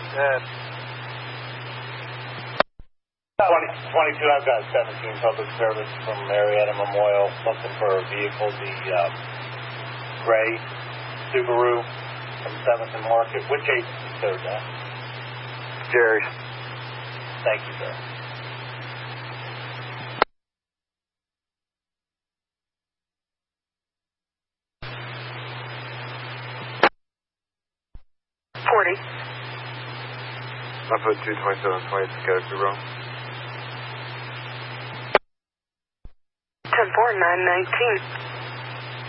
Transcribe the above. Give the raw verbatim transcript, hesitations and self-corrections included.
Good. twenty, twenty-two, I've got seventeen public service from Marietta Memorial, looking for a vehicle, the uh, gray Subaru from seventh and Market. Which agency served that? Jerry. Thank you, sir. forty. I put two twenty-seven twenty to go to Rome. ten four, nine nineteen.